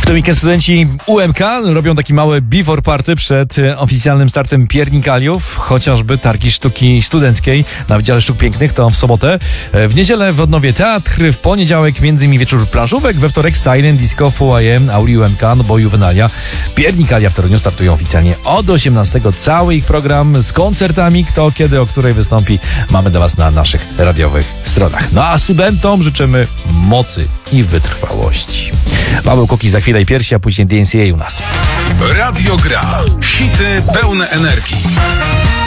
W ten weekend studenci UMK robią taki mały before party przed oficjalnym startem piernikaliów, chociażby targi sztuki studenckiej na Wydziale Sztuk Pięknych to w sobotę. W niedzielę w Odnowie teatr, w poniedziałek m.in. wieczór planszówek, we wtorek Silent Disco, FUAM, Auli UMK, no bo Juvenalia. Piernikalia w Toruniu startują oficjalnie od 18. Cały ich program z koncertami, kto, kiedy, o której wystąpi, mamy dla Was na naszych radiowych stronach. No a studentom życzymy mocy i wytrwałości. Paweł Kukiz za chwilę i piersi, a później DNCA u nas. Radio Gra. Hity pełne energii.